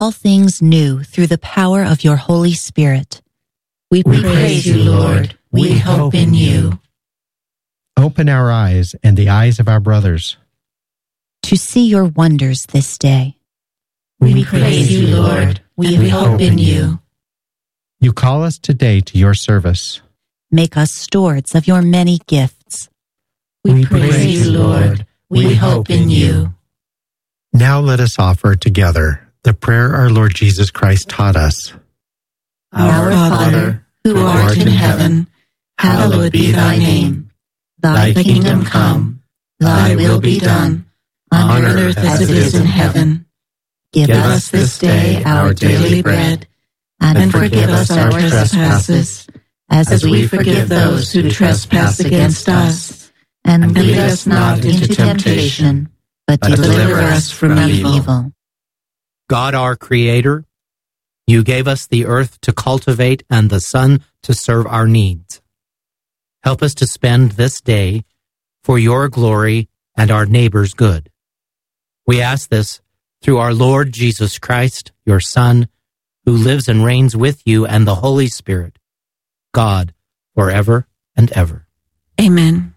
all things new through the power of your Holy Spirit. We praise you, Lord. We hope in you. Open our eyes and the eyes of our brothers to see your wonders this day. We praise you, Lord. We hope in you. You call us today to your service. Make us stewards of your many gifts. We praise you, Lord. We hope in you. Now let us offer together the prayer our Lord Jesus Christ taught us. Our Father, who art in heaven, hallowed be thy name. Thy kingdom come, thy will be done, on earth as it is in heaven. Give us this day our daily bread, and forgive us our trespasses, as we forgive those who trespass against us. And lead us not into temptation, but deliver us from evil. God, our Creator, you gave us the earth to cultivate and the sun to serve our needs. Help us to spend this day for your glory and our neighbor's good. We ask this through our Lord Jesus Christ, your Son, who lives and reigns with you and the Holy Spirit, God, forever and ever. Amen.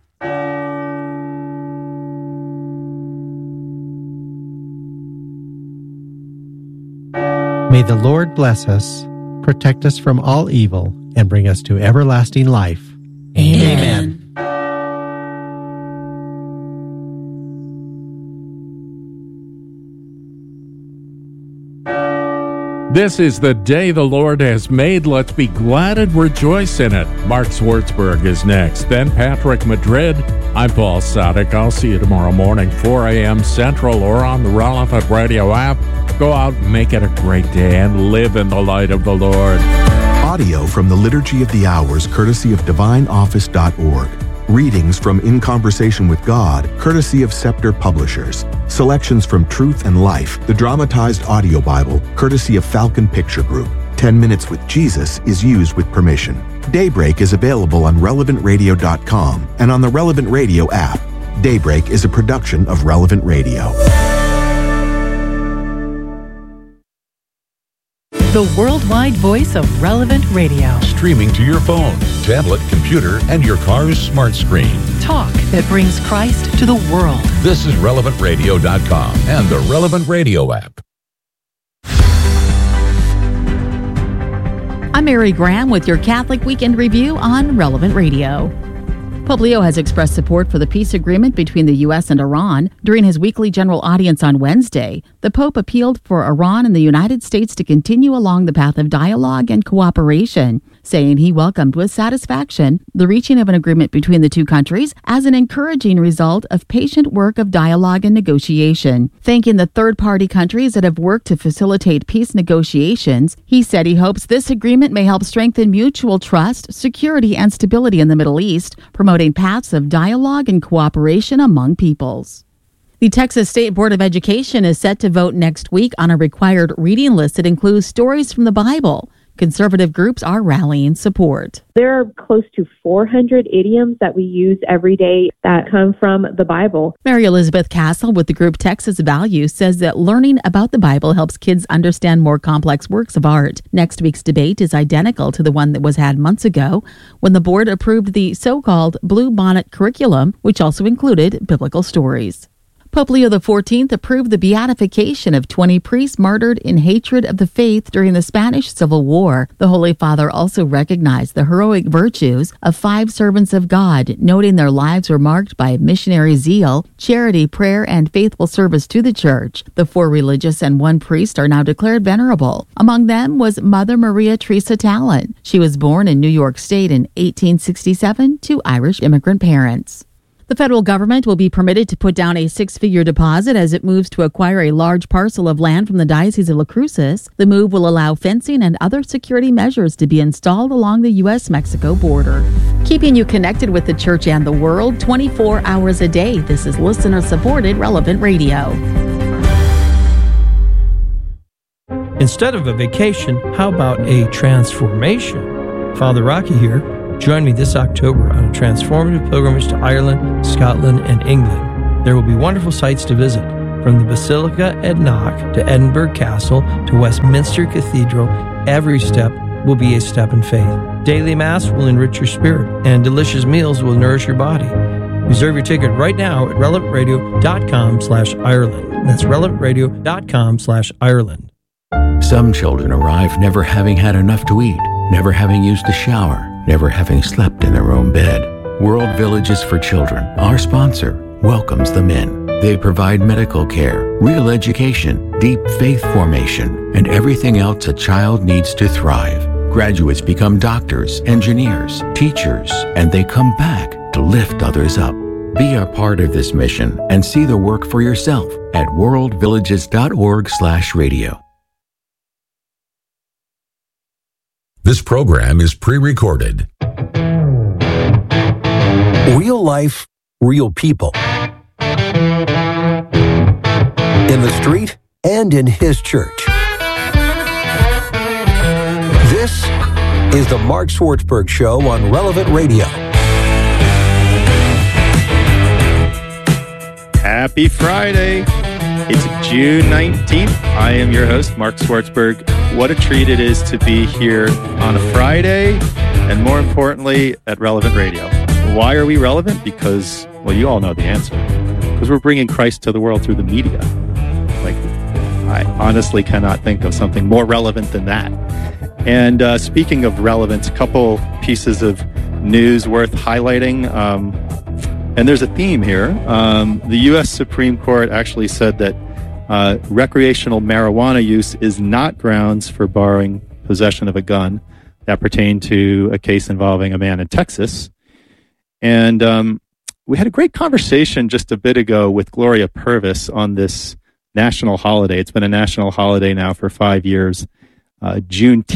May the Lord bless us, protect us from all evil, and bring us to everlasting life. Amen. This is the day the Lord has made. Let's be glad and rejoice in it. Mark Swartzberg is next. Then Patrick Madrid. I'm Paul Sadek. I'll see you tomorrow morning, 4 a.m. Central, or on the Relevant Radio app. Go out and make it a great day and live in the light of the Lord. Audio from the Liturgy of the Hours, courtesy of DivineOffice.org. Readings from In Conversation with God, courtesy of Scepter Publishers. Selections from Truth and Life, the dramatized audio Bible, courtesy of Falcon Picture Group. 10 Minutes with Jesus is used with permission. Daybreak is available on RelevantRadio.com and on the Relevant Radio app. Daybreak is a production of Relevant Radio. The worldwide voice of Relevant Radio. Streaming to your phone, tablet, computer, and your car's smart screen. Talk that brings Christ to the world. This is RelevantRadio.com and the Relevant Radio app. I'm Mary Graham with your Catholic Weekend Review on Relevant Radio. Pope Leo has expressed support for the peace agreement between the U.S. and Iran. During his weekly general audience on Wednesday, the Pope appealed for Iran and the United States to continue along the path of dialogue and cooperation, saying he welcomed with satisfaction the reaching of an agreement between the two countries as an encouraging result of patient work of dialogue and negotiation. Thanking the third-party countries that have worked to facilitate peace negotiations, he said he hopes this agreement may help strengthen mutual trust, security, and stability in the Middle East, promoting paths of dialogue and cooperation among peoples. The Texas State Board of Education is set to vote next week on a required reading list that includes stories from the Bible. Conservative groups are rallying support. There are close to 400 idioms that we use every day that come from the Bible. Mary Elizabeth Castle with the group Texas Value says that learning about the Bible helps kids understand more complex works of art. Next week's debate is identical to the one that was had months ago when the board approved the so-called Blue Bonnet curriculum, which also included biblical stories. Pope Leo XIV approved the beatification of 20 priests martyred in hatred of the faith during the Spanish Civil War. The Holy Father also recognized the heroic virtues of 5 servants of God, noting their lives were marked by missionary zeal, charity, prayer, and faithful service to the Church. The 4 religious and 1 priest are now declared venerable. Among them was Mother Maria Teresa Talon. She was born in New York State in 1867 to Irish immigrant parents. The federal government will be permitted to put down a 6-figure deposit as it moves to acquire a large parcel of land from the Diocese of La Cruces. The move will allow fencing and other security measures to be installed along the U.S.-Mexico border. Keeping you connected with the Church and the world 24 hours a day. This is listener-supported Relevant Radio. Instead of a vacation, how about a transformation? Father Rocky here. Join me this October on a transformative pilgrimage to Ireland, Scotland, and England. There will be wonderful sights to visit. From the Basilica at Knock to Edinburgh Castle to Westminster Cathedral, every step will be a step in faith. Daily Mass will enrich your spirit, and delicious meals will nourish your body. Reserve your ticket right now at relevantradio.com/Ireland. That's relevantradio.com/Ireland. Some children arrive never having had enough to eat, never having used a shower, never having slept in their own bed. World Villages for Children, our sponsor, welcomes them in. They provide medical care, real education, deep faith formation, and everything else a child needs to thrive. Graduates become doctors, engineers, teachers, and they come back to lift others up. Be a part of this mission and see the work for yourself at worldvillages.org/radio. This program is pre-recorded. Real life, real people. In the street and in his church. This is the Mark Swartzberg Show on Relevant Radio. Happy Friday. It's June 19th. I am your host, Mark Swartzberg. What a treat it is to be here on a Friday, and more importantly, at Relevant Radio. Why are we relevant? Because, well, you all know the answer. Because we're bringing Christ to the world through the media. Like, I honestly cannot think of something more relevant than that. And speaking of relevance, a couple pieces of news worth highlighting. And there's a theme here. The U.S. Supreme Court actually said that recreational marijuana use is not grounds for barring possession of a gun. That pertained to a case involving a man in Texas. And we had a great conversation just a bit ago with Gloria Purvis on this national holiday. It's been a national holiday now for 5 years, June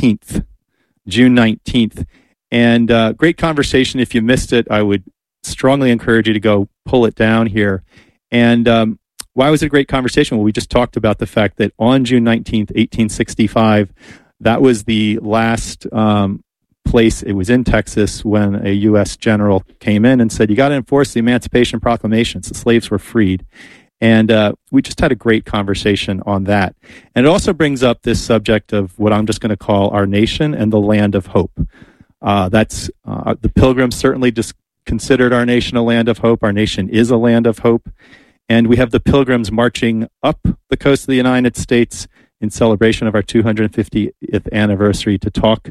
19th. And great conversation. If you missed it, I would strongly encourage you to go pull it down here. And why was it a great conversation? Well, we just talked about the fact that on June 19th, 1865, that was the last place. It was in Texas when a U.S. general came in and said, you got to enforce the Emancipation Proclamations. The slaves were freed. And we just had a great conversation on that. And it also brings up this subject of what I'm just going to call our nation and the land of hope. That's the Pilgrims certainly just considered our nation a land of hope. Our nation is a land of hope. And we have the Pilgrims marching up the coast of the United States in celebration of our 250th anniversary to talk,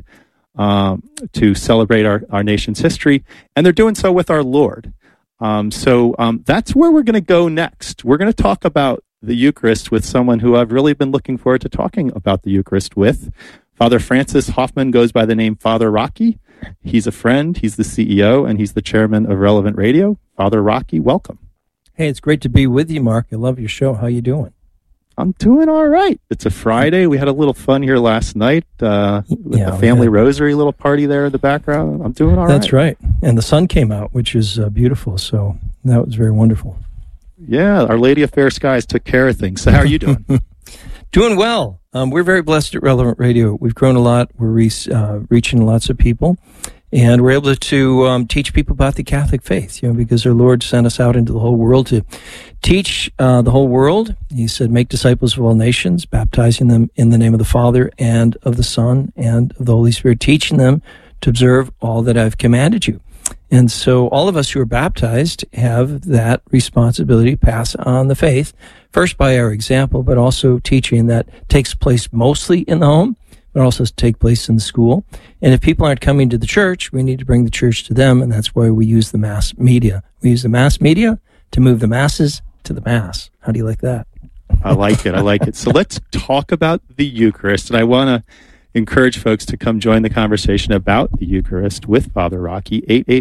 to celebrate our nation's history. And they're doing so with our Lord. So that's where we're going to go next. We're going to talk about the Eucharist with someone who I've really been looking forward to talking about the Eucharist with. Father Francis Hoffman goes by the name Father Rocky. He's a friend, he's the CEO, and he's the chairman of Relevant Radio. Father Rocky, welcome. Hey, it's great to be with you, Mark. I love your show. How you doing? I'm doing all right. It's a Friday. We had a little fun here last night with the family rosary little party there in the background. I'm doing all right. That's right. And the sun came out, which is beautiful. So that was very wonderful. Yeah, Our Lady of Fair Skies took care of things. So how are you doing? Doing well. We're very blessed at Relevant Radio. We've grown a lot. We're reaching lots of people. And we're able to teach people about the Catholic faith, because our Lord sent us out into the whole world to teach the whole world. He said, make disciples of all nations, baptizing them in the name of the Father and of the Son and of the Holy Spirit, teaching them to observe all that I've commanded you. And so all of us who are baptized have that responsibility to pass on the faith, first by our example, but also teaching that takes place mostly in the home, but also take place in the school. And if people aren't coming to the church, we need to bring the church to them, and that's why we use the mass media. We use the mass media to move the masses to the mass. How do you like that? I like it. So let's talk about the Eucharist, and I want to encourage folks to come join the conversation about the Eucharist with Father Rocky.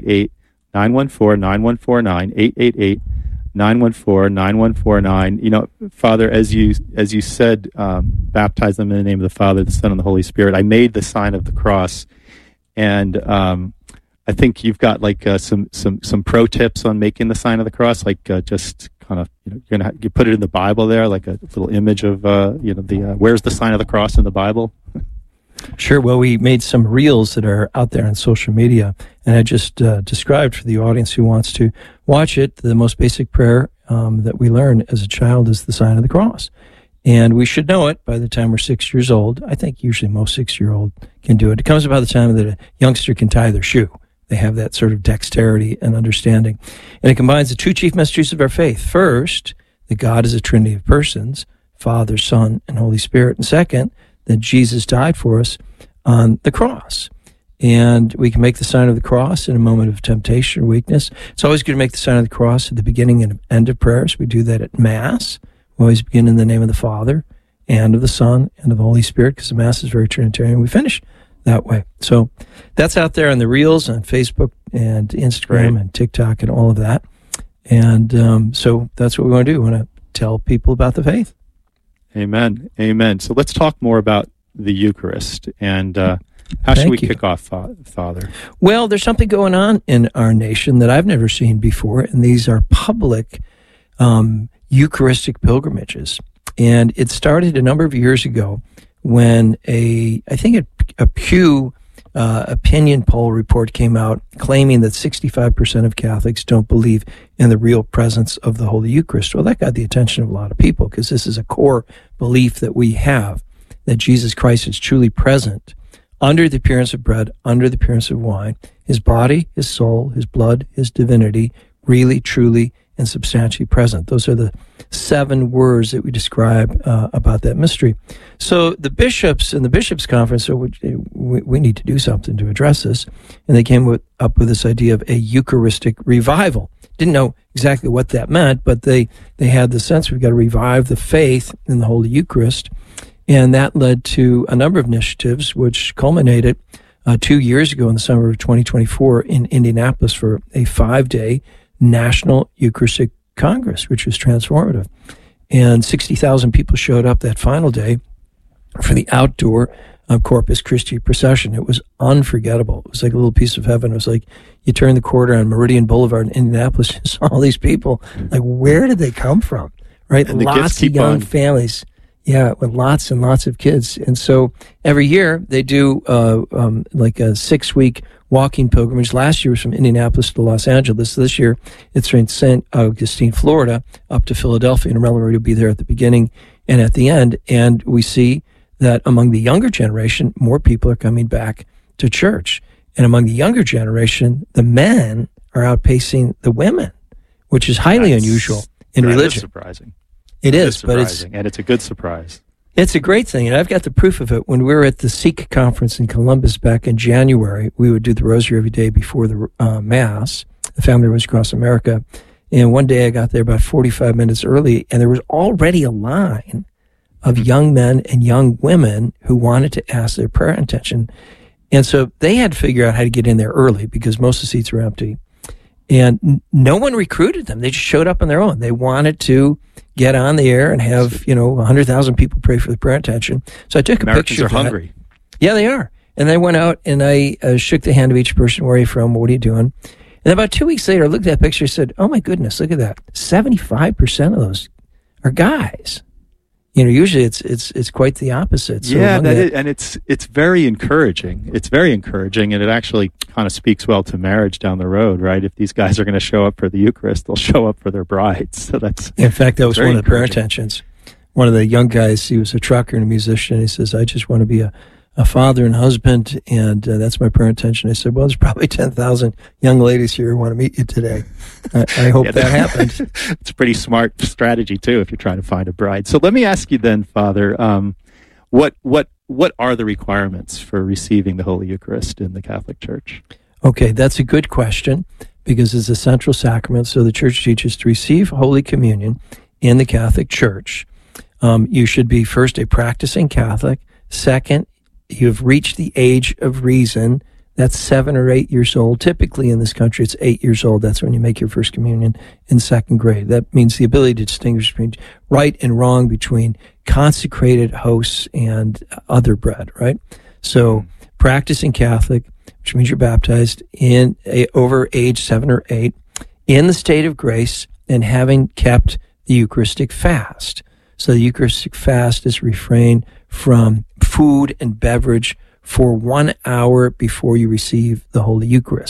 888-914-9149, 888-914-9149. Father, as you said, baptize them in the name of the Father, the Son, and the Holy Spirit. I made the sign of the cross, and I think you've got like some pro tips on making the sign of the cross, like just kind of you put it in the Bible there, like a little image of where's the sign of the cross in the Bible. Sure. Well, we made some reels that are out there on social media, and I just described for the audience who wants to watch it the most basic prayer that we learn as a child is the sign of the cross. And we should know it by the time we're 6 years old. I think usually most 6-year-old can do it. It comes about the time that a youngster can tie their shoe. They have that sort of dexterity and understanding. And it combines the two chief mysteries of our faith. First, that God is a trinity of persons, Father, Son, and Holy Spirit. And second, that Jesus died for us on the cross. And we can make the sign of the cross in a moment of temptation or weakness. It's always good to make the sign of the cross at the beginning and end of prayers. We do that at Mass. We always begin in the name of the Father and of the Son and of the Holy Spirit, because the Mass is very Trinitarian. We finish that way. So that's out there on the Reels, on Facebook and Instagram and TikTok and all of that. And so that's what we want to do. We want to tell people about the faith. Amen. Amen. So let's talk more about the Eucharist. And how should we kick off, Father? Well, there's something going on in our nation that I've never seen before, and these are public Eucharistic pilgrimages. And it started a number of years ago when I think a Pew opinion poll report came out claiming that 65% of Catholics don't believe in the real presence of the Holy Eucharist. Well, that got the attention of a lot of people, because this is a core belief that we have, that Jesus Christ is truly present under the appearance of bread, under the appearance of wine, his body, his soul, his blood, his divinity, really, truly, and substantially present. Those are the 7 words that we describe about that mystery. So the bishops in the bishops' conference, so we need to do something to address this, and they came up with this idea of a Eucharistic revival. Didn't know exactly what that meant, but they had the sense we've got to revive the faith in the Holy Eucharist, and that led to a number of initiatives, which culminated 2 years ago in the summer of 2024 in Indianapolis for a 5-day National Eucharistic Congress, which was transformative. And 60,000 people showed up that final day for the outdoor Corpus Christi procession. It was unforgettable. It was like a little piece of heaven. It was like you turn the corner on Meridian Boulevard in Indianapolis and saw all these people. Like, where did they come from? Right? And lots of young families. Yeah, with lots and lots of kids. And so every year they do like a 6-week walking pilgrimage. Last year was from Indianapolis to Los Angeles. This year it's from St. Augustine, Florida, up to Philadelphia. And Relevant Radio will be there at the beginning and at the end. And we see that among the younger generation, more people are coming back to church. And among the younger generation, the men are outpacing the women, which is highly unusual in religion. That is surprising. It is, but it's a good surprise. It's a great thing, and I've got the proof of it. When we were at the Sikh conference in Columbus back in January, we would do the rosary every day before the Mass, the Family Rosary Across America. And one day I got there about 45 minutes early, and there was already a line of young men and young women who wanted to ask their prayer intention. And so they had to figure out how to get in there early because most of the seats were empty. And no one recruited them. They just showed up on their own. They wanted to get on the air and have, 100,000 people pray for the prayer intention. So I took a picture of that. Americans are hungry. Yeah, they are. And I went out and I shook the hand of each person. Where are you from? What are you doing? And about 2 weeks later, I looked at that picture and said, oh my goodness, look at that. 75% of those are guys. Usually it's quite the opposite. So yeah, and it's very encouraging. It's very encouraging, and it actually kind of speaks well to marriage down the road, right? If these guys are going to show up for the Eucharist, they'll show up for their brides. So that's in fact, that was one of the prayer intentions. One of the young guys, he was a trucker and a musician. He says, "I just want to be a father and husband, and that's my prayer intention." I said, well, there's probably 10,000 young ladies here who want to meet you today. I hope that happens. It's a pretty smart strategy, too, if you're trying to find a bride. So let me ask you then, Father, what are the requirements for receiving the Holy Eucharist in the Catholic Church? Okay, that's a good question, because it's a central sacrament. So the Church teaches to receive Holy Communion in the Catholic Church. You should be, first, a practicing Catholic. Second, you've reached the age of reason. That's 7 or 8 years old. Typically in this country, it's 8 years old. That's when you make your first communion in 2nd grade. That means the ability to distinguish between right and wrong, between consecrated hosts and other bread, right? So practicing Catholic, which means you're baptized over age 7 or 8, in the state of grace, and having kept the Eucharistic fast. So the Eucharistic fast is refrain from food and beverage for 1 hour before you receive the Holy Eucharist.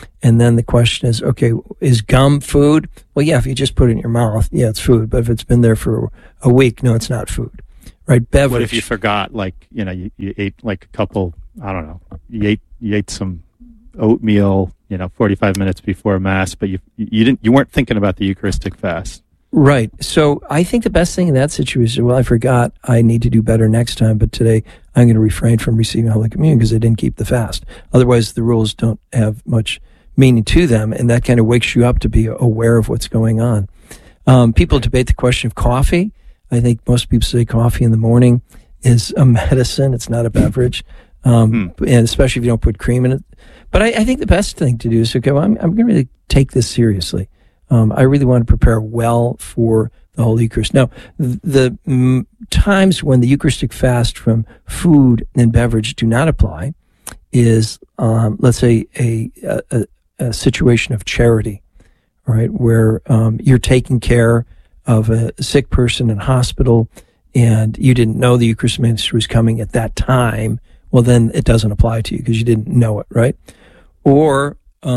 And then the question is, okay, is gum food? Well, yeah, if you just put it in your mouth, yeah, it's food. But if it's been there for a week, no, it's not food. Right? Beverage. What if you forgot, like, you ate like a couple, I don't know, you ate some oatmeal, 45 minutes before Mass, but you weren't thinking about the Eucharistic fast. Right. So I think the best thing in that situation, well, I forgot, I need to do better next time, but today I'm going to refrain from receiving Holy Communion because I didn't keep the fast. Otherwise, the rules don't have much meaning to them, and that kind of wakes you up to be aware of what's going on. People debate the question of coffee. I think most people say coffee in the morning is a medicine. It's not a beverage, and especially if you don't put cream in it. But I think the best thing to do is, okay, well, I'm going to really take this seriously. I really want to prepare well for the Holy Eucharist. Now, the times when the Eucharistic fast from food and beverage do not apply is, let's say, a situation of charity, right, where you're taking care of a sick person in hospital and you didn't know the Eucharist ministry was coming at that time. Well, then it doesn't apply to you because you didn't know it, right? Or,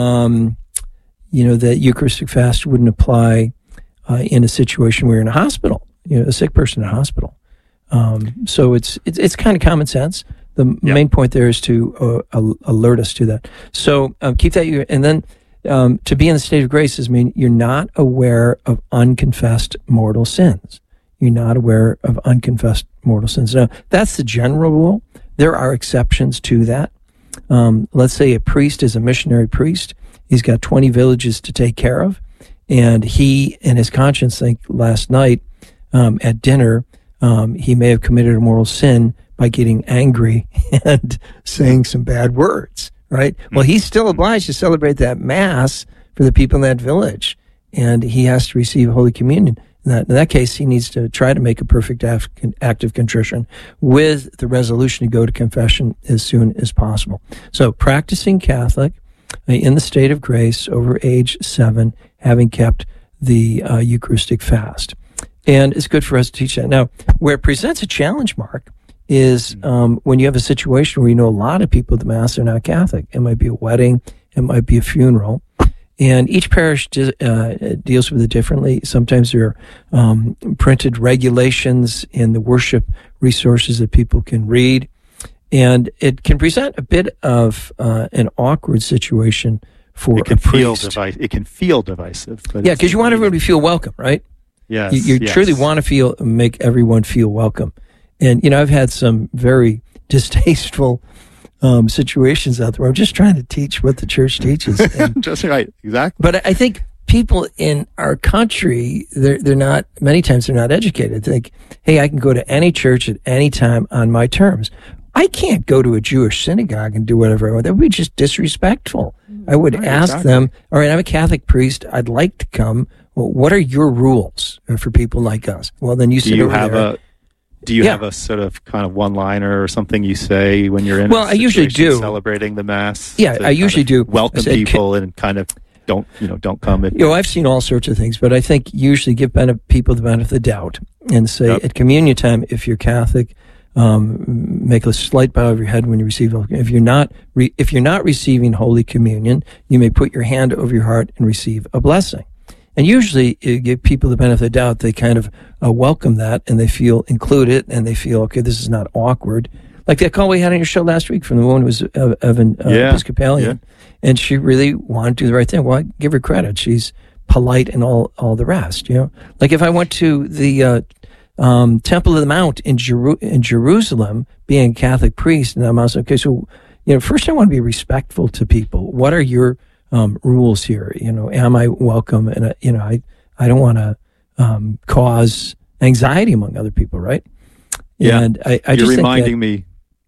that Eucharistic fast wouldn't apply in a situation where you're in a hospital, a sick person in a hospital. So it's kind of common sense. The main point there is to alert us to that. So keep that. And then to be in the state of grace is mean you're not aware of unconfessed mortal sins. You're not aware of unconfessed mortal sins. Now, that's the general rule. There are exceptions to that. Let's say a priest is a missionary priest. He's got 20 villages to take care of. And he, in his conscience, think last night at dinner, he may have committed a mortal sin by getting angry and saying some bad words, right? Well, he's still obliged to celebrate that Mass for the people in that village. And he has to receive Holy Communion. In that case, he needs to try to make a perfect act of contrition with the resolution to go to confession as soon as possible. So practicing Catholic in the state of grace over age 7, having kept the Eucharistic fast. And it's good for us to teach that. Now, where it presents a challenge, Mark, is when you have a situation where you know a lot of people at the Mass are not Catholic. It might be a wedding, it might be a funeral. And each parish deals with it differently. Sometimes there are printed regulations in the worship resources that people can read. And it can present a bit of an awkward situation for a priest. It can feel divisive. But yeah, because you want everyone to feel welcome, right? Yes. You truly want to make everyone feel welcome. And, I've had some very distasteful situations out there where I'm just trying to teach what the church teaches. Just right, exactly. But I think people in our country, many times they're not educated. They think, hey, I can go to any church at any time on my terms. I can't go to a Jewish synagogue and do whatever I want. That would be just disrespectful. I would ask them, all right, I'm a Catholic priest. I'd like to come. Well, what are your rules for people like us? Well, then you sit over there. Do you have a sort of kind of one-liner or something you say when you're in I usually do. Celebrating the Mass? Yeah, I usually do. Welcome people and kind of don't come. I've seen all sorts of things, but I think usually give people the benefit of the doubt and say at communion time, if you're Catholic, make a slight bow of your head when you receive Holy Communion. If you're not receiving Holy Communion, you may put your hand over your heart and receive a blessing. And usually you give people the benefit of the doubt. They kind of welcome that and they feel included and they feel, okay, this is not awkward. Like that call we had on your show last week from the woman who was Episcopalian. Yeah. And she really wanted to do the right thing. Well, I give her credit. She's polite and all the rest, Like if I went to the Temple of the Mount in Jerusalem, being a Catholic priest, and I'm also, okay, so, first I want to be respectful to people. What are your rules here? Am I welcome? And, I don't want to cause anxiety among other people, right? Yeah. And you're reminding me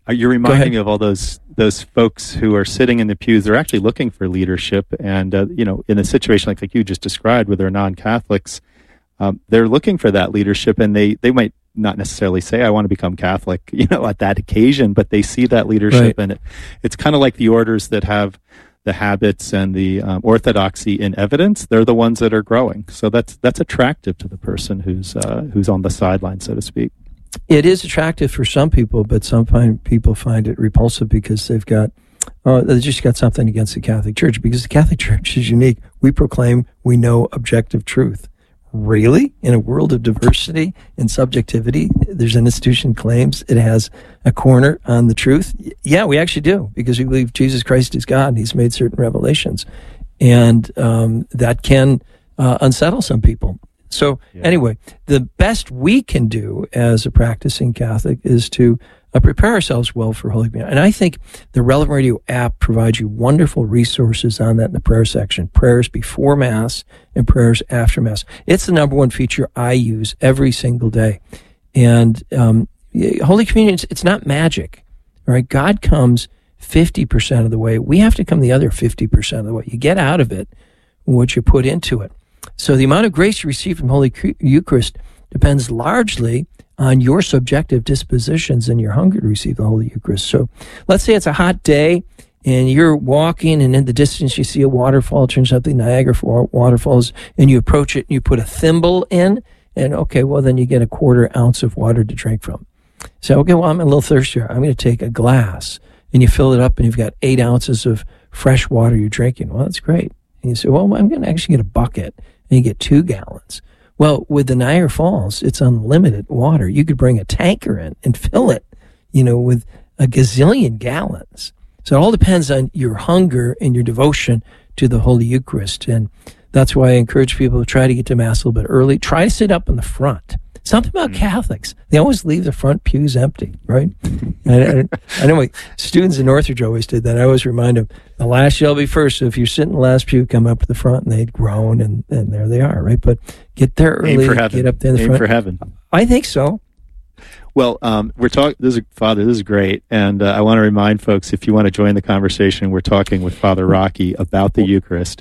of all those folks who are sitting in the pews. They're actually looking for leadership. And, in a situation like you just described where they're non-Catholics, they're looking for that leadership, and they might not necessarily say, I want to become Catholic, at that occasion, but they see that leadership. Right. And it's kind of like the orders that have the habits and the orthodoxy in evidence. They're the ones that are growing. So that's attractive to the person who's on the sideline, so to speak. It is attractive for some people, but some people find it repulsive because they've got they just got something against the Catholic Church, because the Catholic Church is unique. We proclaim we know objective truth. Really? In a world of diversity and subjectivity, there's an institution claims it has a corner on the truth? Yeah, we actually do, because we believe Jesus Christ is God and he's made certain revelations. And that can unsettle some people. So anyway, the best we can do as a practicing Catholic is to prepare ourselves well for Holy Communion. And I think the Relevant Radio app provides you wonderful resources on that in the prayer section. Prayers before Mass and prayers after Mass. It's the number one feature I use every single day. And Holy Communion, it's not magic. All right? God comes 50% of the way. We have to come the other 50% of the way. You get out of it what you put into it. So the amount of grace you receive from Holy Eucharist depends largely on your subjective dispositions and your hunger to receive the Holy Eucharist. So let's say it's a hot day and you're walking and in the distance you see a waterfall, turns out the Niagara waterfalls, and you approach it and you put a thimble in, and okay, well then you get a 1/4 ounce of water to drink from. So, okay, well I'm a little thirstier. I'm going to take a glass, and you fill it up and you've got 8 ounces of fresh water you're drinking. Well, that's great. And you say, well, I'm going to actually get a bucket, and you get 2 gallons. Well, with the Niagara Falls, it's unlimited water. You could bring a tanker in and fill it, with a gazillion gallons. So it all depends on your hunger and your devotion to the Holy Eucharist. And that's why I encourage people to try to get to Mass a little bit early. Try to sit up in the front. Something about Catholics. They always leave the front pews empty, right? I know my students in Northridge always did that. I always remind them, the last shall be first. So if you sit in the last pew, come up to the front, and they'd groan, and there they are, right? But get there early, get up there in the front. Aim for heaven. I think so. Well, we're talking, Father, this is great. And I want to remind folks, if you want to join the conversation, we're talking with Father Rocky about the Eucharist,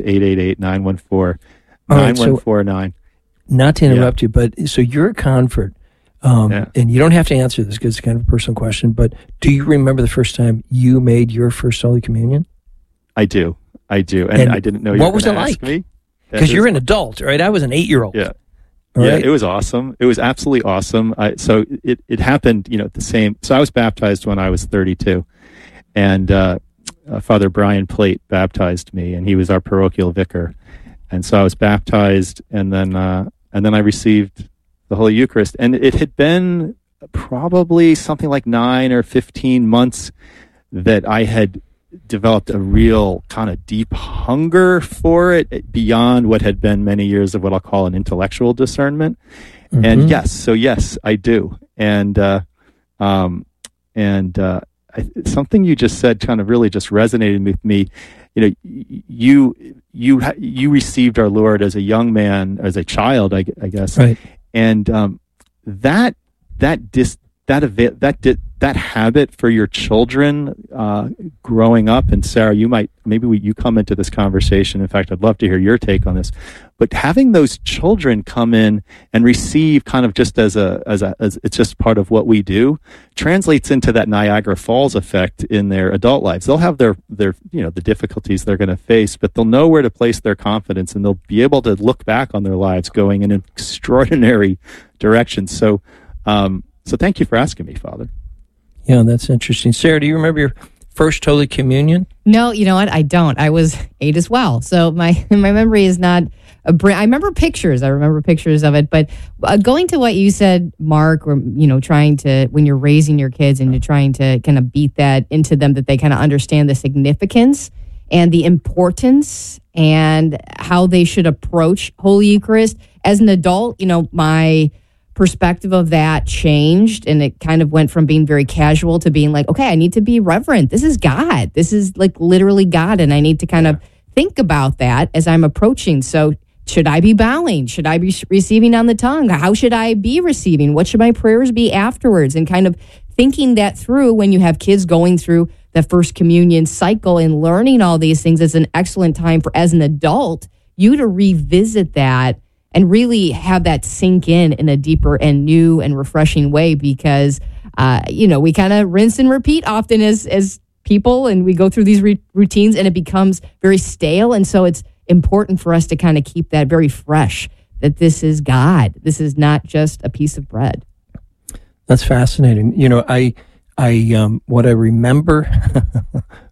888-914-9149. Not to interrupt you, but so you're a convert, and you don't have to answer this because it's kind of a personal question, but do you remember the first time you made your first Holy Communion? I do. And I didn't know you were going to ask me. Because you're an adult, right? I was an 8-year-old. Yeah. Right? Yeah, it was awesome. It was absolutely awesome. So it happened, at the same. So I was baptized when I was 32, and Father Brian Plate baptized me, and he was our parochial vicar. And so I was baptized, and then I received the Holy Eucharist. And it had been probably something like 9 or 15 months that I had developed a real kind of deep hunger for it beyond what had been many years of what I'll call an intellectual discernment. Mm-hmm. And yes, I do. And something you just said kind of really just resonated with me. You received our Lord as a young man, as a child, I guess, right? And that habit for your children growing up, and Sarah, you come into this conversation. In fact, I'd love to hear your take on this. But having those children come in and receive kind of just as it's just part of what we do, translates into that Niagara Falls effect in their adult lives. They'll have their the difficulties they're going to face, but they'll know where to place their confidence, and they'll be able to look back on their lives going in an extraordinary direction. So thank you for asking me, Father. Yeah, that's interesting. Sarah, do you remember your first Holy Communion? No, you know what? I don't. I was 8 as well. So my memory is not I remember pictures. I remember pictures of it. But going to what you said, Mark, or, trying to, when you're raising your kids and you're trying to kind of beat that into them, that they kind of understand the significance and the importance and how they should approach Holy Eucharist. As an adult, my perspective of that changed, and it kind of went from being very casual to being like, okay, I need to be reverent. This is God. This is like literally God, and I need to kind of think about that as I'm approaching. So should I be bowing? Should I be receiving on the tongue? How should I be receiving? What should my prayers be afterwards? And kind of thinking that through when you have kids going through the first communion cycle and learning all these things is an excellent time for, as an adult, you to revisit that and really have that sink in a deeper and new and refreshing way, because, we kind of rinse and repeat often as people, and we go through these routines and it becomes very stale. And so it's important for us to kind of keep that very fresh, that this is God. This is not just a piece of bread. That's fascinating. I what I remember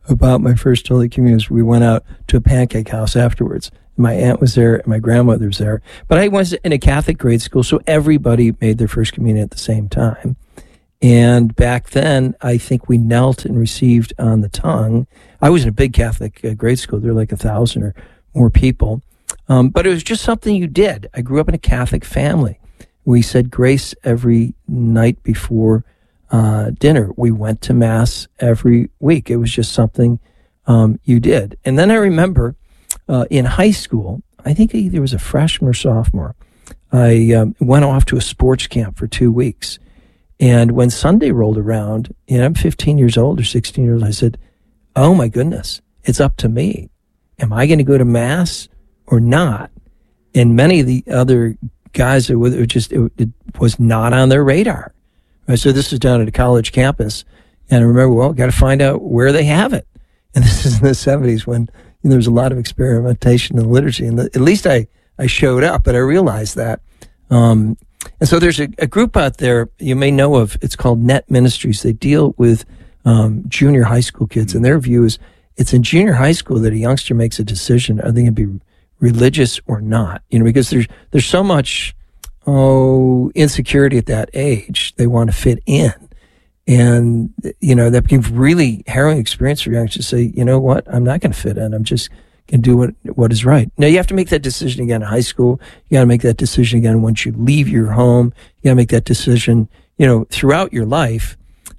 about my first Holy Communion is we went out to a pancake house afterwards. My aunt was there and my grandmother was there. But I was in a Catholic grade school, so everybody made their first communion at the same time. And back then, I think we knelt and received on the tongue. I was in a big Catholic grade school. There were like 1,000 or more people. But it was just something you did. I grew up in a Catholic family. We said grace every night before dinner. We went to Mass every week. It was just something you did. And then I remember in high school, I think either was a freshman or sophomore, I went off to a sports camp for 2 weeks. And when Sunday rolled around, and I'm 15 years old or 16 years old, I said, oh my goodness, it's up to me. Am I going to go to Mass or not? And many of the other guys, it was not on their radar. Right? So this is down at a college campus. And I remember, well, got to find out where they have it. And this is in the 70s when there was a lot of experimentation in the liturgy. And at least I showed up, but I realized that. And so there's a group out there you may know of. It's called Net Ministries. They deal with junior high school kids. And their view is it's in junior high school that a youngster makes a decision. Are they going to be religious or not? Because there's so much insecurity at that age. They want to fit in. And, that becomes really harrowing experience for youngsters to say, you know what, I'm not going to fit in. I'm just going to do what is right. Now, you have to make that decision again in high school. You got to make that decision again once you leave your home. You got to make that decision, throughout your life.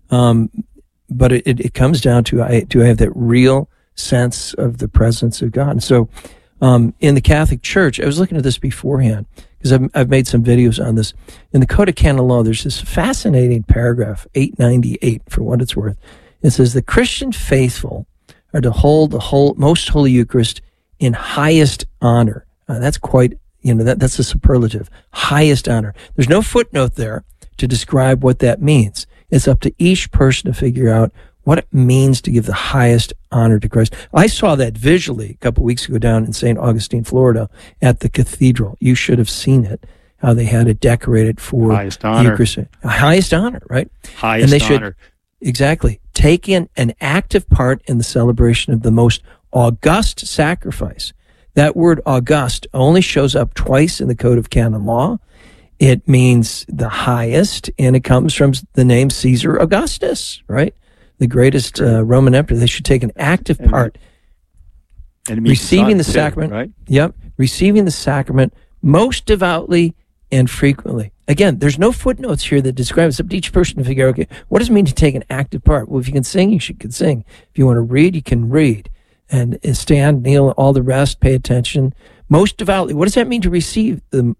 But it comes down to, do I have that real sense of the presence of God? And so, in the Catholic Church, I was looking at this beforehand because I've made some videos on this. In the Code of Canon Law, there's this fascinating paragraph, 898, for what it's worth. It says, the Christian faithful are to hold the most holy Eucharist in highest honor. That's quite, that's a superlative. Highest honor. There's no footnote there to describe what that means. It's up to each person to figure out what it means to give the highest honor to Christ. I saw that visually a couple of weeks ago down in St. Augustine, Florida, at the cathedral. You should have seen it, how they had it decorated for highest honor. Eucharist. Highest honor, right? Highest and they honor. Exactly. Take in an active part in the celebration of the most august sacrifice. That word august only shows up twice in the Code of Canon Law. It means the highest, and it comes from the name Caesar Augustus, right? The greatest Roman emperor. They should take an active part. And receiving the too, sacrament. Right? Yep. Receiving the sacrament most devoutly and frequently. Again, there's no footnotes here that describe it. It's up to each person to figure out, okay, what does it mean to take an active part? Well, if you can sing, you can sing. If you want to read, you can read. And stand, kneel, all the rest, pay attention. Most devoutly. What does that mean to receive the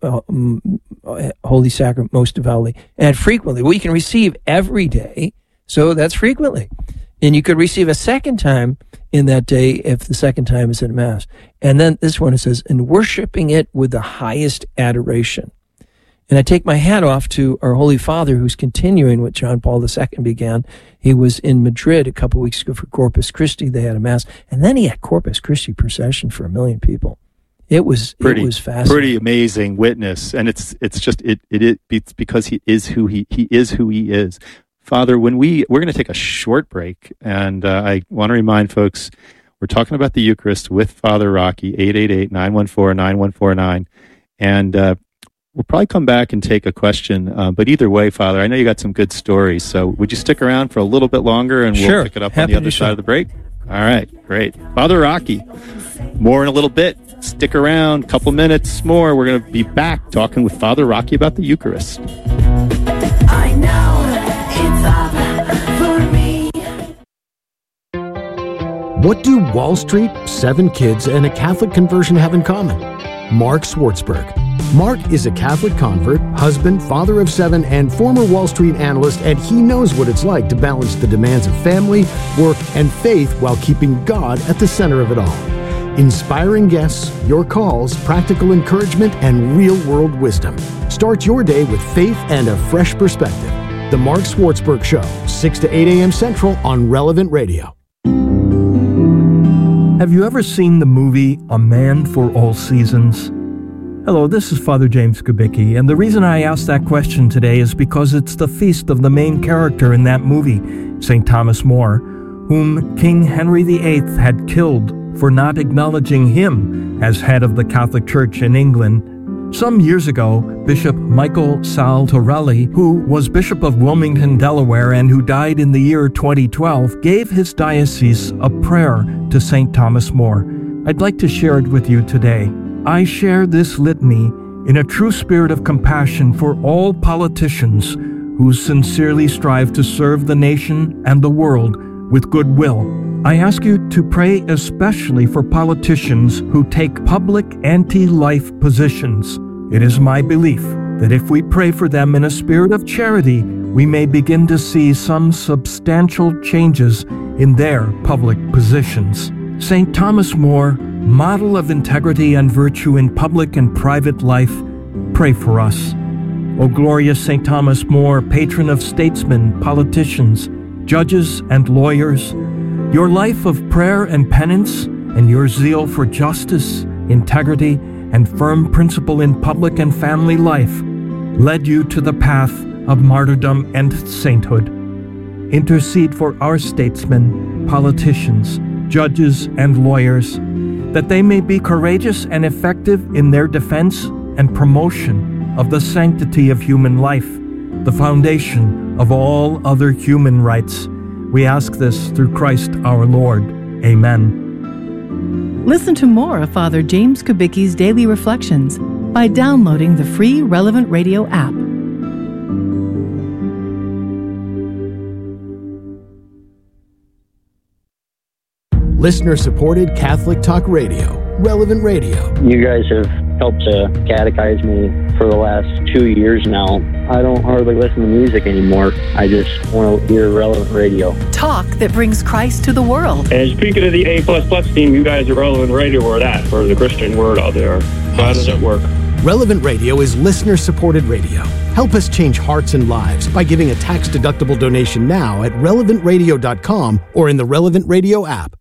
Holy Sacrament most devoutly and frequently? Well, you can receive every day, so that's frequently. And you could receive a second time in that day if the second time is at Mass. And then this one, it says, and worshiping it with the highest adoration. And I take my hat off to our Holy Father, who's continuing what John Paul II began. He was in Madrid a couple of weeks ago for Corpus Christi. They had a Mass. And then he had Corpus Christi procession for 1 million people. It was fascinating. Pretty amazing witness. And it's because he is who he is. Father, we're going to take a short break. And I want to remind folks, we're talking about the Eucharist with Father Rocky, 888-914-9149. And we'll probably come back and take a question. But either way, Father, I know you got some good stories. So would you stick around for a little bit longer and we'll pick it up on the other side of the break? All right, great. Father Rocky, more in a little bit. Stick around, a couple minutes more. We're going to be back talking with Father Rocky about the Eucharist. I know it's up for me. What do Wall Street, 7 kids, and a Catholic conversion have in common? Mark Swartzberg. Mark is a Catholic convert, husband, father of 7, and former Wall Street analyst, and he knows what it's like to balance the demands of family, work, and faith while keeping God at the center of it all. Inspiring guests, your calls, practical encouragement, and real-world wisdom. Start your day with faith and a fresh perspective. The Mark Swartzberg Show, 6 to 8 a.m. Central on Relevant Radio. Have you ever seen the movie A Man for All Seasons? Hello, this is Father James Kubicki, and the reason I asked that question today is because it's the feast of the main character in that movie, St. Thomas More, whom King Henry VIII had killed for not acknowledging him as head of the Catholic Church in England. Some years ago, Bishop Michael Saltorelli, who was Bishop of Wilmington, Delaware, and who died in the year 2012, gave his diocese a prayer to St. Thomas More. I'd like to share it with you today. I share this litany in a true spirit of compassion for all politicians who sincerely strive to serve the nation and the world with goodwill. I ask you to pray especially for politicians who take public anti-life positions. It is my belief that if we pray for them in a spirit of charity, we may begin to see some substantial changes in their public positions. St. Thomas More, model of integrity and virtue in public and private life, pray for us. O glorious St. Thomas More, patron of statesmen, politicians, judges, and lawyers, your life of prayer and penance and your zeal for justice, integrity, and firm principle in public and family life led you to the path of martyrdom and sainthood. Intercede for our statesmen, politicians, judges, and lawyers, that they may be courageous and effective in their defense and promotion of the sanctity of human life, the foundation of all other human rights. We ask this through Christ our Lord. Amen. Listen to more of Father James Kubicki's Daily Reflections by downloading the free Relevant Radio app. Listener-supported Catholic Talk Radio, Relevant Radio. You guys have helped to catechize me for the last 2 years now. I don't hardly listen to music anymore. I just want to hear Relevant Radio. Talk that brings Christ to the world. And speaking of the A++ team, you guys are Relevant Radio where that for the Christian word out there. How does it work? Relevant Radio is listener-supported radio. Help us change hearts and lives by giving a tax-deductible donation now at relevantradio.com or in the Relevant Radio app.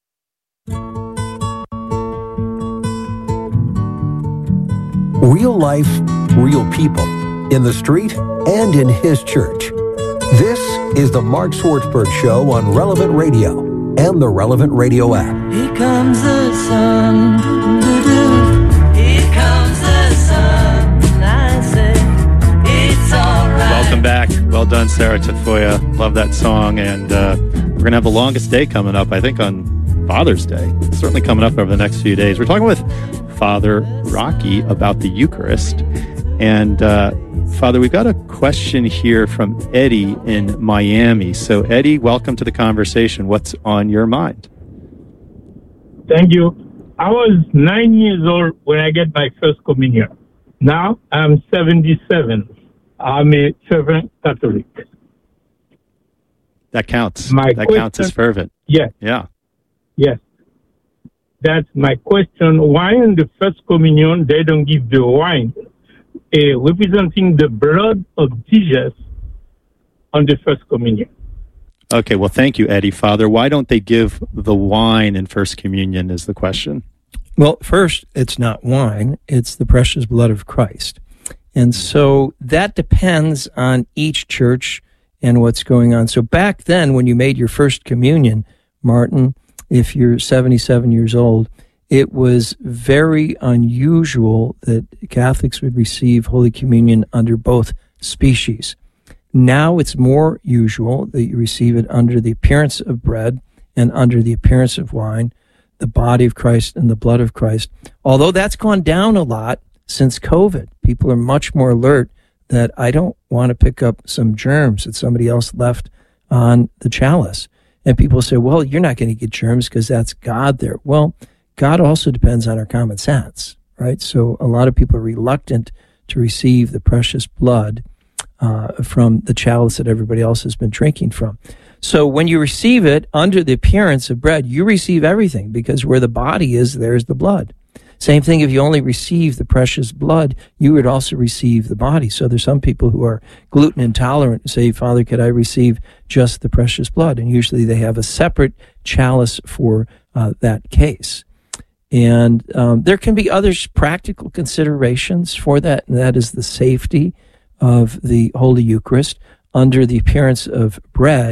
Real life, real people, in the street and in his church. This is the Mark Swartzberg Show on Relevant Radio and the Relevant Radio app. Here comes the sun. Here comes the sun. I say, it's all right. Welcome back. Well done, Sarah Tafoya. Love that song. And we're going to have the longest day coming up, I think, on Father's Day. It's certainly coming up over the next few days. We're talking with Father Rocky about the Eucharist. And Father, we've got a question here from Eddie in Miami. So Eddie, welcome to the conversation. What's on your mind? Thank you. I was 9 years old when I get my first communion. Now I'm 77. I'm a fervent Catholic. That counts. That counts as fervent. Yes. Yeah. Yes. That's my question. Why in the first communion they don't give the wine representing the blood of Jesus on the first communion? Okay, well, thank you, Eddie. Father, why don't they give the wine in First Communion is the question. Well, first, it's not wine. It's the precious blood of Christ. And so that depends on each church and what's going on. So back then, when you made your first communion, Martin, if you're 77 years old, it was very unusual that Catholics would receive Holy Communion under both species. Now it's more usual that you receive it under the appearance of bread and under the appearance of wine, the body of Christ and the blood of Christ. Although that's gone down a lot since COVID. People are much more alert that I don't want to pick up some germs that somebody else left on the chalice. And people say, well, you're not going to get germs because that's God there. Well, God also depends on our common sense, right? So a lot of people are reluctant to receive the precious blood from the chalice that everybody else has been drinking from. So when you receive it under the appearance of bread, you receive everything because where the body is, there's the blood. Same thing if you only receive the precious blood, you would also receive the body. So there's some people who are gluten intolerant and say, Father, could I receive just the precious blood? And usually they have a separate chalice for that case. And there can be other practical considerations for that, and that is the safety of the Holy Eucharist under the appearance of bread.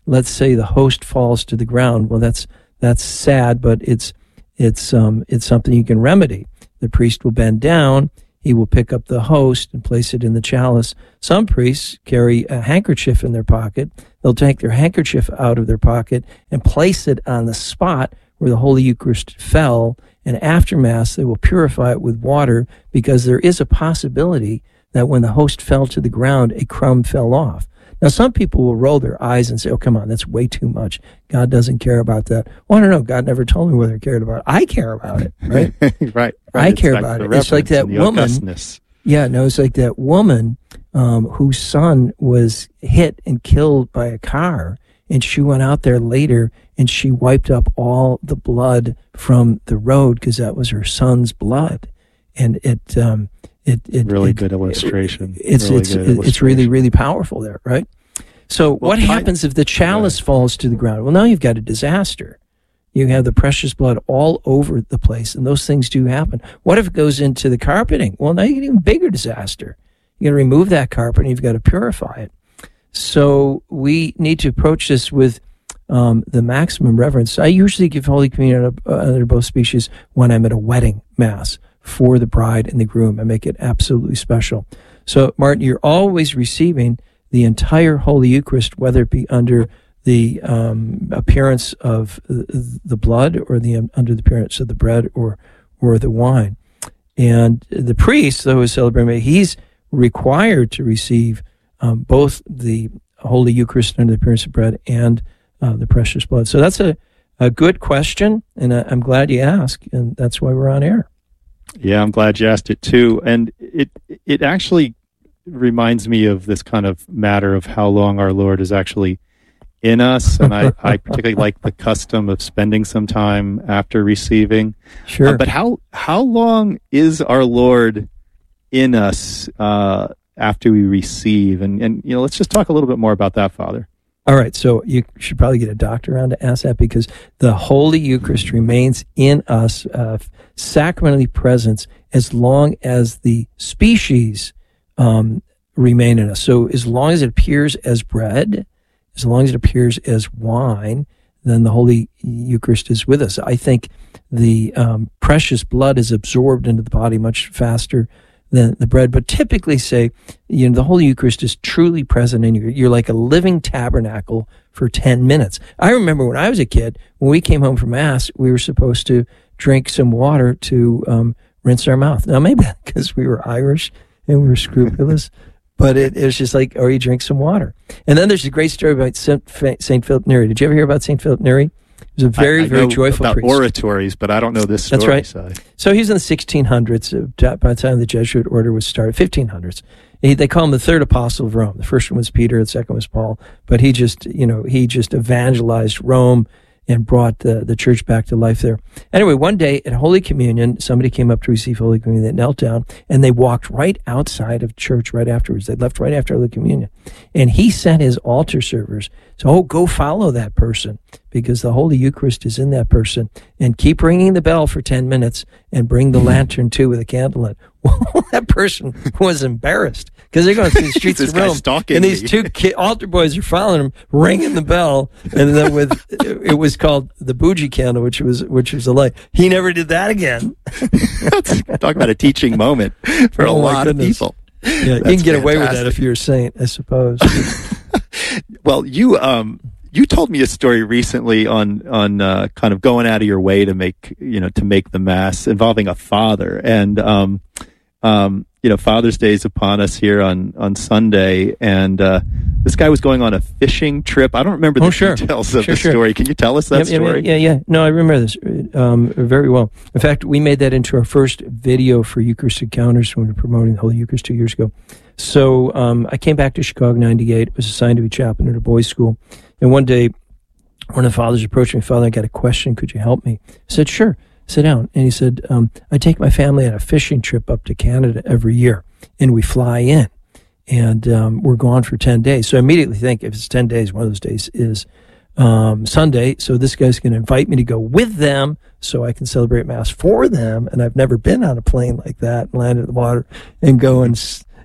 let's say the host falls to the ground. Well, that's sad, but it's something you can remedy. The priest will bend down. He will pick up the host and place it in the chalice. Some priests carry a handkerchief in their pocket. They'll take their handkerchief out of their pocket and place it on the spot where the Holy Eucharist fell. And after Mass, they will purify it with water, because there is a possibility that when the host fell to the ground, a crumb fell off. Now, some people will roll their eyes and say, oh, come on, that's way too much. God doesn't care about that. Well, I don't know. God never told me whether he cared about it. I care about it, right? right. I care about it. It's like that woman. Yeah, no, it's like that woman whose son was hit and killed by a car, and she went out there later and she wiped up all the blood from the road because that was her son's blood. And it really good illustration. It's really, really powerful there, right? So what happens if the chalice falls to the ground? Well, now you've got a disaster. You have the precious blood all over the place, and those things do happen. What if it goes into the carpeting? Well, now you get an even bigger disaster. You got to remove that carpet, and you've got to purify it. So we need to approach this with the maximum reverence. I usually give Holy Communion under both species when I'm at a wedding Mass for the bride and the groom. I make it absolutely special. So, Martin, you're always receiving the entire Holy Eucharist, whether it be under the appearance of the blood or under the appearance of the bread or the wine. And the priest, though, is celebrating, he's required to receive both the Holy Eucharist under the appearance of bread and the precious blood. So that's a good question, and I'm glad you asked, and that's why we're on air. Yeah, I'm glad you asked it too. And it actually reminds me of this kind of matter of how long our Lord is actually in us. And I particularly like the custom of spending some time after receiving. Sure. But how long is our Lord in us after we receive? And let's just talk a little bit more about that, Father. All right, so you should probably get a doctor around to ask that, because the Holy Eucharist remains in us, sacramentally present, as long as the species remain in us. So as long as it appears as bread, as long as it appears as wine, then the Holy Eucharist is with us. I think the precious blood is absorbed into the body much faster than the bread, but typically say, the Holy Eucharist is truly present in you. You're like a living tabernacle for 10 minutes. I remember when I was a kid, when we came home from Mass, we were supposed to drink some water to rinse our mouth. Now, maybe because we were Irish and we were scrupulous, but it was just like, you drink some water. And then there's a great story about St. Philip Neri. Did you ever hear about St. Philip Neri? He was a very joyful about priest. Oratories, but I don't know this story. That's right. So he's in the 1600s, by the time the Jesuit order was started, 1500s. They call him the third apostle of Rome. The first one was Peter, the second was Paul. But he just evangelized Rome and brought the church back to life there. Anyway, one day at Holy Communion, somebody came up to receive Holy Communion. They knelt down, and they walked right outside of church right afterwards. They left right after Holy Communion. And he sent his altar servers, go follow that person, because the Holy Eucharist is in that person, and keep ringing the bell for 10 minutes and bring the lantern too with a candle in. Well, that person was embarrassed, because they're going through the streets of Rome, and these two altar boys are following him, ringing the bell, and then it was called the bougie candle, which was a light. He never did that again. Talk about a teaching moment for a lot of people. Yeah, you can get away with that if you're a saint, I suppose. Well, you told me a story recently on kind of going out of your way to make the Mass involving a father, and Father's Day is upon us here on Sunday, and this guy was going on a fishing trip. I don't remember the details of the story. Can you tell us that story? Yeah. No, I remember this very well. In fact, we made that into our first video for Eucharist Encounters when we were promoting the Holy Eucharist 2 years ago. So I came back to Chicago in 98, was assigned to be chaplain at a boys' school, and one day one of the fathers approached me, Father, I got a question, could you help me? I said, sure, sit down. And he said, I take my family on a fishing trip up to Canada every year, and we fly in, and we're gone for 10 days. So I immediately think, if it's 10 days, one of those days is Sunday, so this guy's going to invite me to go with them so I can celebrate Mass for them, and I've never been on a plane like that and land in the water and go and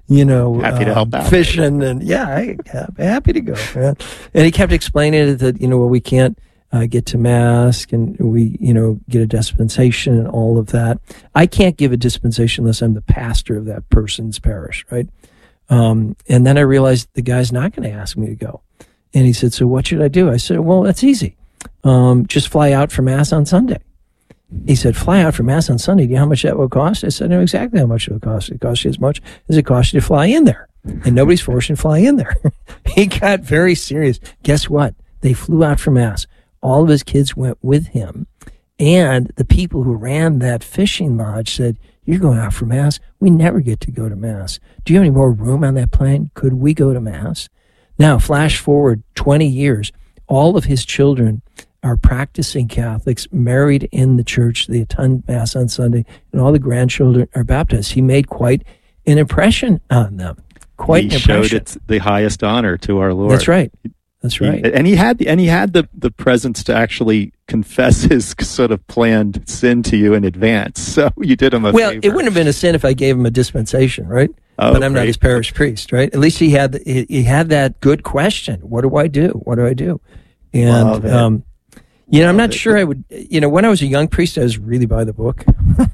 happy to help out, fishing, and happy to go, man. And he kept explaining that, we can't get to Mass, and we, get a dispensation and all of that. I can't give a dispensation unless I'm the pastor of that person's parish, right? And then I realized the guy's not going to ask me to go. And he said, so what should I do? I said, well, that's easy. Just fly out for Mass on Sunday. He said, fly out for Mass on Sunday. Do you know how much that will cost? I said, I know exactly how much it will cost. It costs you as much as it costs you to fly in there. And nobody's forced you to fly in there. He got very serious. Guess what? They flew out for Mass. All of his kids went with him. And the people who ran that fishing lodge said, you're going out for Mass? We never get to go to Mass. Do you have any more room on that plane? Could we go to Mass? Now, flash forward 20 years. All of his children are practicing Catholics, married in the church. They attend Mass on Sunday, and all the grandchildren are baptized. He made quite an impression on them. He showed it's the highest honor to our Lord. That's right. That's right. And he had the presence to actually confess his sort of planned sin to you in advance. So you did him a favor. It wouldn't have been a sin if I gave him a dispensation, right? But I'm not his parish priest, right? At least he had that good question. What do I do? What do I do? And I'm not sure I would. When I was a young priest, I was really by the book.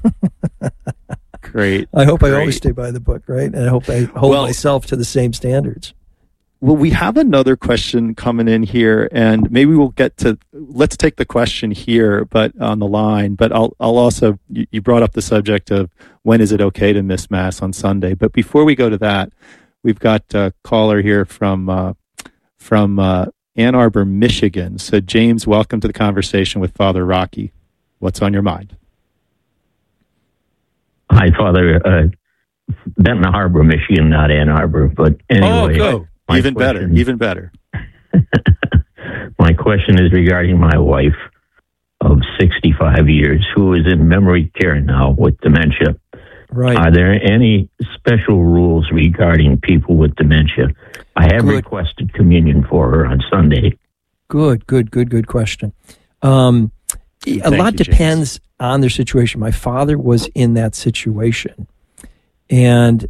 Great. I hope I always stay by the book, right? And I hope I hold myself to the same standards. Well, we have another question coming in here, and maybe we'll let's take the question here, but on the line. But I'll also, you brought up the subject of when is it okay to miss Mass on Sunday. But before we go to that, we've got a caller here from Ann Arbor, Michigan. So, James, welcome to the conversation with Father Rocky. What's on your mind? Hi, Father. Benton Harbor, Michigan, not Ann Arbor. But anyway. Oh, even better. My question is regarding my wife of 65 years who is in memory care now with dementia. Right. Are there any special rules regarding people with dementia? I have requested communion for her on Sunday. Good question. A lot depends on their situation. My father was in that situation. And,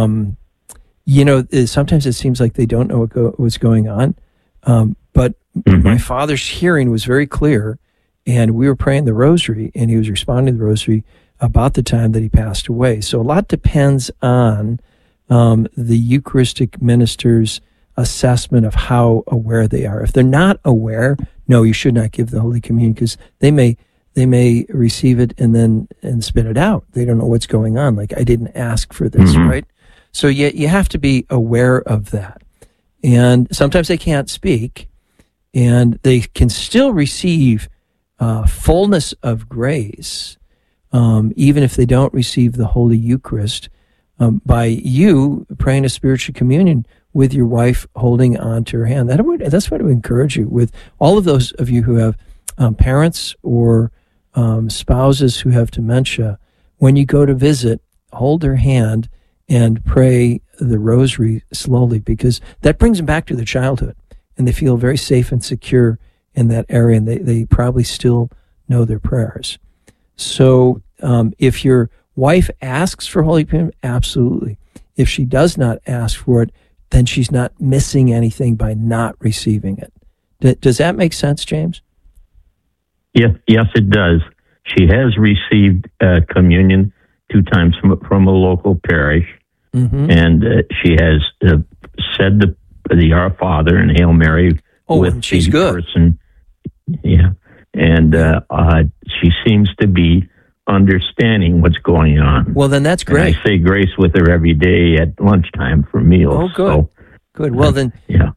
sometimes it seems like they don't know what's going on. But my father's hearing was very clear. And we were praying the rosary, and he was responding to the rosary about the time that he passed away. So a lot depends on the Eucharistic minister's assessment of how aware they are. If they're not aware, no, you should not give the Holy Communion, because they may receive it and spit it out. They don't know what's going on. Like, I didn't ask for this, right? So you have to be aware of that. And sometimes they can't speak, and they can still receive fullness of grace, even if they don't receive the Holy Eucharist, by you praying a spiritual communion with your wife holding on to her hand. That's what I would encourage you with all of those of you who have parents or spouses who have dementia. When you go to visit, hold their hand and pray the rosary slowly, because that brings them back to their childhood, and they feel very safe and secure in that area, and they probably still know their prayers. So if your wife asks for Holy Communion, absolutely. If she does not ask for it, then she's not missing anything by not receiving it. Does that make sense, James? Yes, it does. She has received communion 2 times from a local parish, and she has said the Our Father and Hail Mary with she's the good. person. Yeah, and she seems to be understanding what's going on. Well, then that's great. And I say grace with her every day at lunchtime for meals. Oh, good. So, good. Well, then,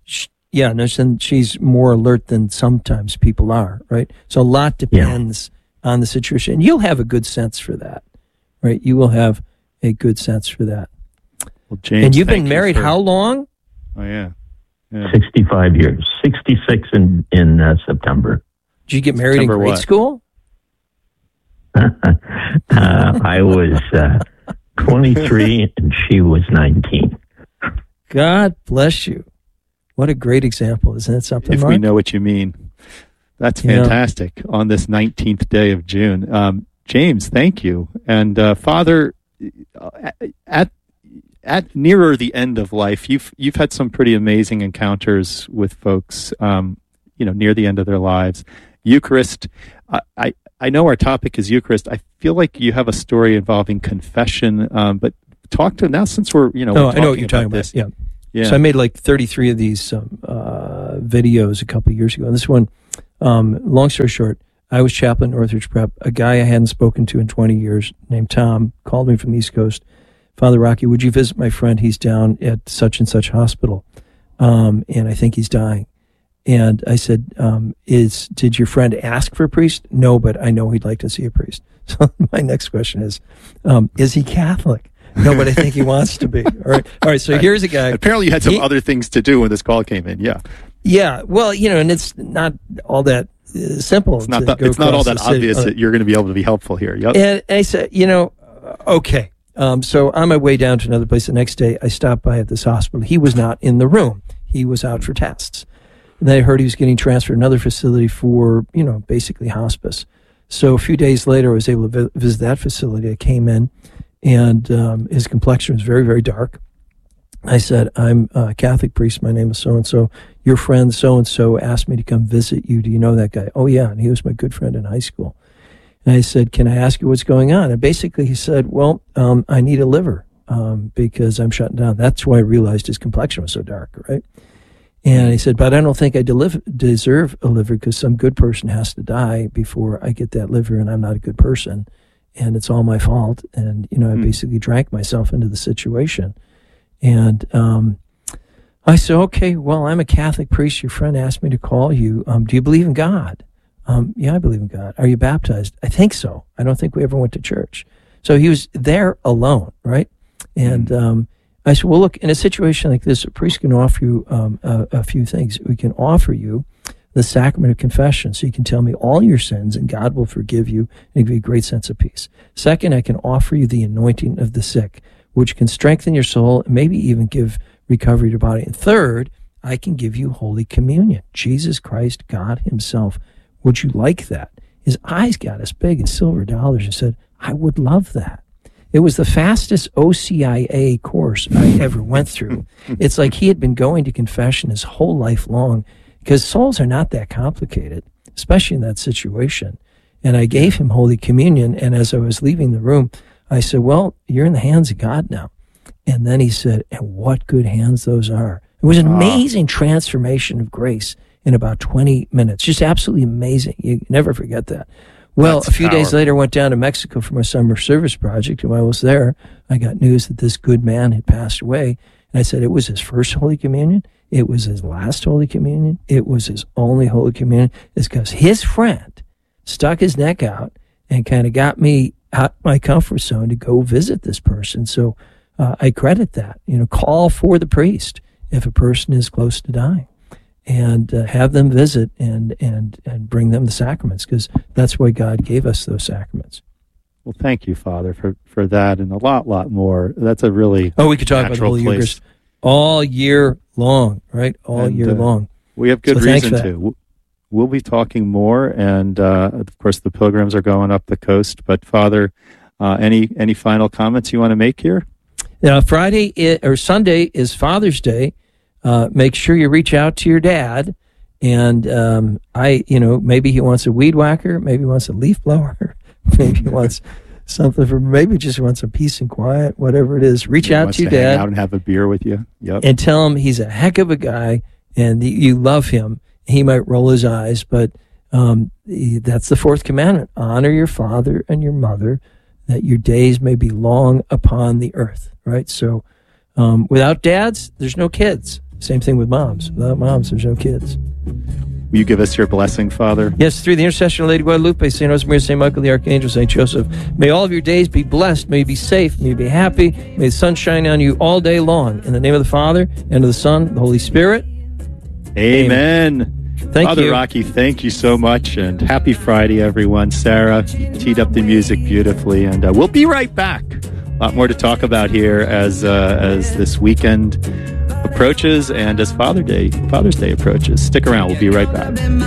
then she's more alert than sometimes people are, right? So a lot depends on the situation. And you'll have a good sense for that, right? You will have a good sense for that. Well, James, and you've been married how long? Oh, yeah. 65 years. 66 in September. Did you get married in grade school? I was 23 and she was 19. God bless you. What a great example. Isn't that something, If Mark? we know what you mean. That's fantastic on this 19th day of June. James, thank you. And Father, at nearer the end of life, you've had some pretty amazing encounters with folks, near the end of their lives. Eucharist. I know our topic is Eucharist. I feel like you have a story involving confession, but talk to now since we're I know what you're talking about. Yeah. So I made like 33 of these videos a couple of years ago. And this one, long story short, I was chaplain at Northridge Prep. A guy I hadn't spoken to in 20 years named Tom called me from the East Coast. Father Rocky, would you visit my friend? He's down at such and such hospital, and I think he's dying. And I said, did your friend ask for a priest? No, but I know he'd like to see a priest. So my next question is he Catholic? No, but I think he wants to be. All right. So here's a guy. Apparently you had some other things to do when this call came in. Yeah. Yeah. Well, and it's not all that simple. It's not all that obvious that you're going to be able to be helpful here. Yep. And I said, okay. So on my way down to another place the next day, I stopped by at this hospital. He was not in the room. He was out for tests. And then I heard he was getting transferred to another facility for, basically hospice. So a few days later, I was able to visit that facility. I came in, and his complexion was very, very dark. I said, I'm a Catholic priest. My name is so-and-so. Your friend so-and-so asked me to come visit you. Do you know that guy? Oh, yeah. And he was my good friend in high school. And I said, can I ask you what's going on? And basically he said, well, I need a liver because I'm shutting down. That's why I realized his complexion was so dark, right? And he said, but I don't think I deserve a liver because some good person has to die before I get that liver, and I'm not a good person, and it's all my fault. And, I basically drank myself into the situation. And I said, okay, well, I'm a Catholic priest. Your friend asked me to call you. Do you believe in God? Yeah, I believe in God. Are you baptized? I think so. I don't think we ever went to church. So he was there alone, right? And I said, well, look, in a situation like this, a priest can offer you a few things. We can offer you the sacrament of confession, so you can tell me all your sins, and God will forgive you and give you a great sense of peace. Second, I can offer you the anointing of the sick, which can strengthen your soul and maybe even give recovery to your body. And third, I can give you Holy Communion. Jesus Christ, God himself. Would you like that? His eyes got as big as silver dollars and said, I would love that. It was the fastest OCIA course I ever went through. It's like he had been going to confession his whole life long, because souls are not that complicated, especially in that situation. And I gave him Holy Communion, and as I was leaving the room, I said, well, you're in the hands of God now. And then he said, and what good hands those are. It was an amazing transformation of grace in about 20 minutes. Just absolutely amazing. You never forget that. Well, a few days later, I went down to Mexico for my summer service project, and while I was there, I got news that this good man had passed away. And I said, it was his first Holy Communion. It was his last Holy Communion. It was his only Holy Communion. It's because his friend stuck his neck out and kind of got me out my comfort zone to go visit this person. So I credit that. Call for the priest if a person is close to dying. And have them visit and bring them the sacraments, because that's why God gave us those sacraments. Well, thank you, Father, for that and a lot more. That's a really we could talk about the Holy Eucharist all year long, right? All year long. We have good reason to. We'll be talking more, and of course, the pilgrims are going up the coast. But Father, any final comments you want to make here? Sunday is Father's Day. Make sure you reach out to your dad, and maybe he wants a weed whacker, maybe he wants a leaf blower, maybe he wants something maybe just wants some peace and quiet, whatever it is. Reach out to your dad, hang out and have a beer with you. Yep. And tell him he's a heck of a guy, and you love him. He might roll his eyes, but that's the fourth commandment: honor your father and your mother, that your days may be long upon the earth. Right. So without dads, there's no kids. Same thing with moms. Without moms, there's no kids. Will you give us your blessing, Father? Yes, through the intercession of Lady Guadalupe, St. Josemaria, St. Michael the Archangel, St. Joseph, may all of your days be blessed, may you be safe, may you be happy, may the sun shine on you all day long. In the name of the Father, and of the Son, and the Holy Spirit. Amen. Thank Father you. Rocky, thank you so much, and happy Friday, everyone. Sarah teed up the music beautifully, and we'll be right back. A lot more to talk about here as this weekend approaches and as Father's Day approaches. Stick around. We'll be right back.